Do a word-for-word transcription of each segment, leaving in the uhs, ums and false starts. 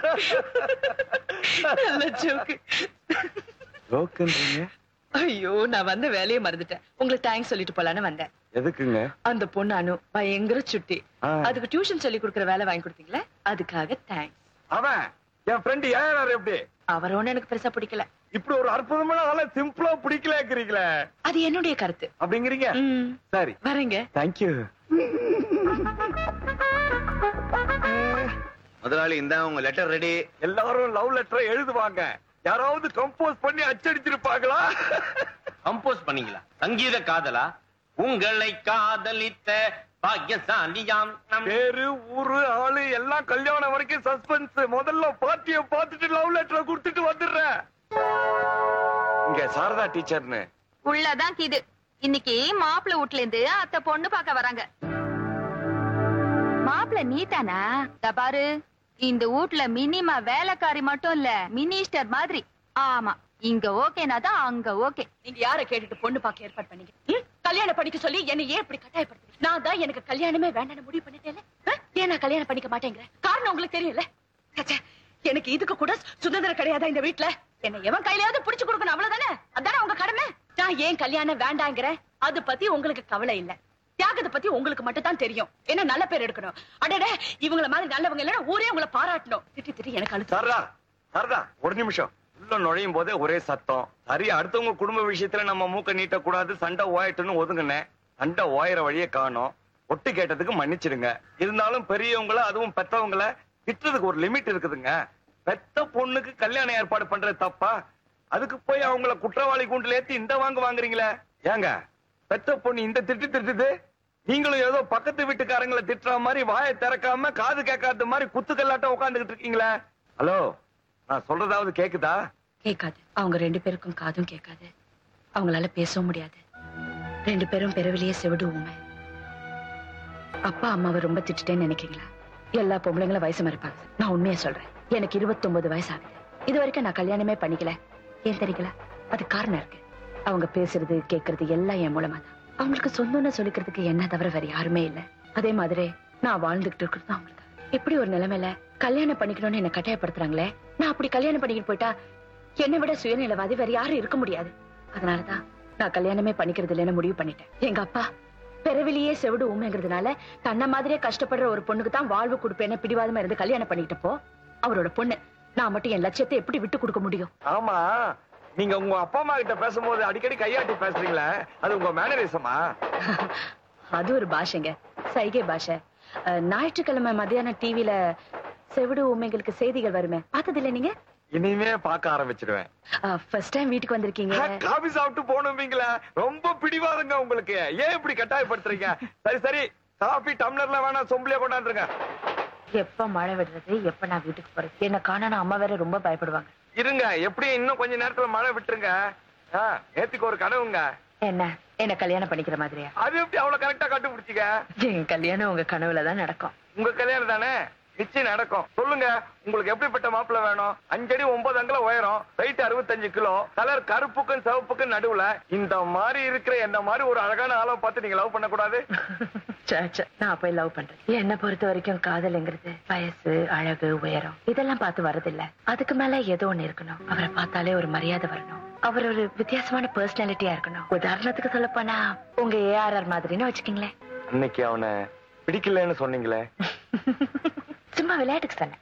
நல்ல ஜோக்கு. ஜோக்குன்றீங்க? ஐயோ, நான் வந்த வேலையை மறந்துட்டேன். உங்களுக்கு தேங்க்ஸ் சொல்லிட்டு போலான்னு வந்தேன். எதுக்குங்க? அந்த பொண்ணு அனு பயங்கர சுட்டி. அதுக்கு டியூஷன் சொல்லி கொடுக்கற வேலை வாங்கி கொடுத்தீங்களே, அதுக்காக தேங்க்ஸ். அவன் என் ஃப்ரெண்ட் ஏஆர் எப்படி? அவர் ஒண்ணு எனக்கு பெருசா பிடிக்கல. இப்படி ஒரு அற்புதமான ஆள சிம்பிளா பிடிக்கலங்கிறீங்களே. அது என்னுடைய கருத்து. அப்படிங்கிறீங்க? சரி, வரேங்க. தேங்க்யூ. முதலாளி, இந்த உங்க லெட்டர் ரெடி. எல்லாரும் லவ் லெட்டரை எழுதுவாங்க. யாராவது கம்போஸ் பண்ணி அச்சடிச்சிருப்பாங்களா? கம்போஸ் பண்ணீங்களா? சங்கீத காதலா? உங்களை காதலித்த பாக்கியசாலியாம் பேரு ஊரு ஆளு எல்லாம் கல்யாணம் வரைக்கும் சஸ்பென்ஸ். முதல்ல பார்ட்டிய பார்த்துட்டு லவ் லெட்டரை கொடுத்துட்டு வந்துடுறேன். இங்க சாரதா டீச்சர்னு உள்ளதான் கிது. இன்னைக்கு மாப்பிள்ள வீட்ல இருந்து அத்தை பொண்ணு பாக்க வராங்க. மாப்பிள்ள நீதானா? பாரு, இந்த வீட்ல மினிமா வேலைக்காரி மட்டும் இல்ல, மினிஸ்டர் மாதிரி. ஆமா, இங்க ஓகேனா தான் அங்க ஓகே. நீங்க யார கேட்டுட்டு பொண்ணு பார்க்க ஏற்பாடு பண்ணீங்க? கல்யாணம் பண்ணிக்க சொல்லி என்ன ஏன் இப்படி கட்டாயப்படுத்துறீங்க? நான் தான் எனக்கு கல்யாணமே வேண்டாம்னு முடிவு பண்ணிட்டேன்ல. ஏன் நான் கல்யாணம் பண்ணிக்க மாட்டேங்கிற காரணம் உங்களுக்கு தெரியல. எனக்கு இதுக்கு கூட சுதந்திரம் கிடையாதா இந்த வீட்டுல? என்ன எவன் கையிலயாவது புடிச்சு கொடுக்கணும், அவ்வளவுதானே? அதானே உங்க கடமை. நான் ஏன் கல்யாணம் வேண்டாங்கிற அது பத்தி உங்களுக்கு கவலை இல்ல. தியாகத்தை பத்தி உங்களுக்கு மட்டும் தான் தெரியும். என்ன நல்ல பேர் எடுக்கணும். அடடே, இவங்கள மாதிரி நல்லவங்க இல்லைன்னா ஊரே உங்களை பாராட்டணும். திட்டி திட்டி எனக்கு அழுத்து. சாரதா, சாரதா, ஒரு நிமிஷம். உள்ள நுழையும் போதே ஒரே சத்தம். சரி, அடுத்தவங்க குடும்ப விஷயத்துல நம்ம மூக்க நீட்ட கூடாது, சண்டை ஓயட்டுன்னு ஒதுங்கினேன். சண்டை ஓயற வழியே காணோம். ஒட்டு கேட்டதுக்கு மன்னிச்சிடுங்க. இருந்தாலும் பெரியவங்கள, அதுவும் பெத்தவங்கள திட்டுறதுக்கு ஒரு லிமிட் இருக்குதுங்க. பெத்த பொண்ணுக்கு கல்யாணம் ஏற்பாடு பண்றது தப்பா? அதுக்கு போய் அவங்கள குற்றவாளி கூண்டுல ஏத்தி இந்த வாங்க வாங்குறீங்களே. ஏங்க, பெத்த பொண்ணு இந்த திட்டு திட்டுது, நீங்களும் ஏதோ பக்கத்து வீட்டுக்காரங்களை திட்டுற மாதிரி வாயை திறக்காம காது கேட்காத மாதிரி குத்துக்கல்லாட்டம் உட்காந்துக்கிட்டு இருக்கீங்களே. ஹலோ, நான் சொல்றதாவது கேக்குதா? கேட்காது. அவங்க ரெண்டு பேருக்கும் காதும் கேட்காது. அவங்களால பேசவும் முடியாது. ரெண்டு பேரும் பிறவிலேயே செவிடு ஊமை. அப்பா அம்மாவை ரொம்ப திட்டுட்டேன்னு நினைக்கிறீங்களா? எல்லா பொம்பளைங்களும் வயசு மறுப்பாங்க. நான் உண்மையா சொல்றேன். எனக்கு இருபத்தி ஒன்பது வயசு ஆகுது. இது வரைக்கும் நான் கல்யாணமே பண்ணிக்கல. ஏன் தெரியுங்களா? அது காரணம் இருக்கு. அவங்க பேசுறது கேட்கறது எல்லாம் என் மூலமா தான். அவங்களுக்கு சொந்தம்னு சொல்லிக்கிறதுக்கு என்ன தவிர வேற யாருமே இல்ல. அதே மாதிரி நான் வாழ்ந்துகிட்டு இருக்கிறது அவங்களுக்கு. இப்படி ஒரு நிலைமையில கல்யாணம் பண்ணிக்கணும்னு என்ன கட்டாயப்படுத்துறாங்களே. நான் அப்படி கல்யாணம் பண்ணிக்கிட்டு போயிட்டா என்னை விட சுயநிலவாதி வேற யாரும் இருக்க முடியாது. அதனாலதான் நான் கல்யாணமே பண்ணிக்கிறது இல்லைன்னு முடிவு பண்ணிட்டேன். எங்க அப்பா பிறவிலேயே செவிடு ஊமைங்கிறதுனால தன்னை மாதிரியே கஷ்டப்படுற ஒரு பொண்ணுக்கு தான் வாழ்வு கொடுப்பேன்னு பிடிவாதமா இருந்து கல்யாணம் பண்ணிக்கிட்டப்போ அவரோட பொண்ணு நான் மட்டும் என் லட்சியத்தை எப்படி விட்டு கொடுக்க முடியும்? ஆமா, நீங்க உங்க அப்பா அம்மா கிட்ட பேசும்போது அடிக்கடி கையாட்டி பேசுறீங்களே, அது உங்க மேனரிசமா? அது ஒரு பாஷைங்க, சைகை பாஷை. ஞாயிற்றுக்கிழமை மத்தியானம் டிவில செவிடு ஊமைகளுக்கு செய்திகள் வருமே, பார்த்ததில்ல நீங்க? இனிமே பார்க்க ஆரம்பிச்சிடுவேன். ஃபர்ஸ்ட் டைம் வீட்டுக்கு வந்திருக்கீங்க. காபி சாப்பிட்டு போகணும்பீங்களா? ரொம்ப பிடிவாதங்க உங்களுக்கு. ஏன் இப்படி கட்டாயப்படுத்துறீங்க? சரி சரி, காபி டம்ளர்ல வேணா சொம்புலயே கொண்டாந்துருங்க. எப்ப மழை விடுறது, எப்ப நான் வீட்டுக்கு போறது? என்ன காண அம்மா வேற ரொம்ப பயப்படுவாங்க. இருங்க, எப்படியும் இன்னும் கொஞ்ச நேரத்துல மழை விட்டுருங்க. நேத்துக்கு ஒரு கனவுங்க. என்ன என்ன கல்யாணம் பண்ணிக்கிற மாதிரியா? அது எப்படி அவ்வளவு கரெக்டா கண்டுபிடிச்சிங்க? என் கல்யாணம் உங்க கனவுலதான் நடக்கும். உங்க கல்யாணம் தானே, நிச்சயம் நடக்கும். சொல்லுங்க, உங்களுக்கு எப்படிப்பட்ட மாப்பிள்ள வேணும்? அஞ்சடி ஒன்பது அங்குல உயரம், வெயிட் அறுபத்தஞ்சு கிலோ, கலர் கருப்புக்கும் சிவப்புக்கும் நடுவுல. இந்த மாதிரி இருக்கிற என்ன மாதிரி ஒரு அழகான ஆளை பார்த்து நீங்க லவ் பண்ண கூடாது? நான் போய் லவ் பண்றேன். என்ன பொறுத்த வரைக்கும் காதல்ங்கிறது வயசு, அழகு, உயரம் இதெல்லாம் பார்த்து வரதில்ல. அதுக்கு மேல ஏதோ ஒண்ணு இருக்கணும். அவரை பார்த்தாலே ஒரு மரியாதை வரணும். அவர் ஒரு வித்தியாசமான பர்சனாலிட்டியா இருக்கணும். உதாரணத்துக்கு சொல்ல போனா உங்க ஏஆர்ஆர் மாதிரின்னு வச்சுக்கீங்களேன். அன்னைக்கு அவனை பிடிக்கலன்னு சொன்னீங்களே, சும்மா விளையாட்டுக்கு தானே.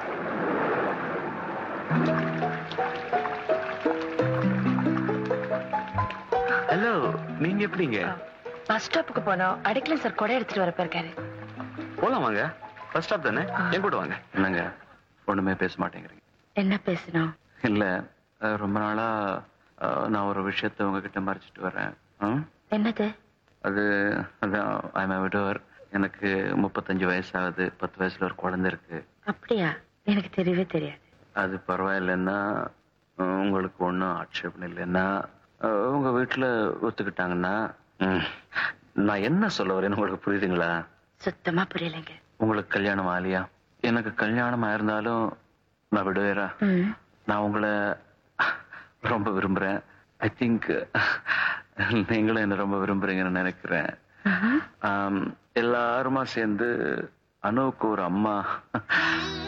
ஹலோ, நீங்க எப்படிங்க? பஸ் ஸ்டாப்புக்கு போனோம். அடிக்கல சார் கூட எடுத்துட்டு வர போயிருக்காரு. போலாம் வாங்க, பஸ் ஸ்டாப் தானே, என் கூட வாங்க. என்னங்க ஒண்ணுமே பேச மாட்டேங்கிறீங்க? என்ன பேசணும்? இல்ல, ரொம்ப நாளா நான் ஒரு விஷயத்த உங்ககிட்ட மறைச்சிட்டு வரேன். என்னது அது? அதான், ஐ எம் விடோவர். எனக்கு முப்பத்தஞ்சு வயசு ஆகுது. பத்து வயசுல ஒரு குழந்தை இருக்கு. அப்படியா? எனக்கு தெரியவே தெரியாது. அது பரவாயில்லைன்னா, உங்களுக்கு ஒன்றும் ஆட்சேபம் இல்லைன்னா, உங்க வீட்டுல ஒத்துக்கிட்டாங்கன்னா, நான் என்ன சொல்ல வரேன்னு உங்களுக்கு புரியுதுங்களா? சுத்தமா புரியலைங்க. உங்களுக்கு கல்யாணம் ஆலியா? எனக்கு கல்யாணம் ஆயிருந்தாலும் நான் விடுவேரா? நான் உங்களை ரொம்ப விரும்புறேன். ஐ திங்க் நீங்களும் என்ன ரொம்ப விரும்புறீங்கன்னு நினைக்கிறேன். எல்லாருமா சேர்ந்து அனுவுக்கு ஒரு அம்மா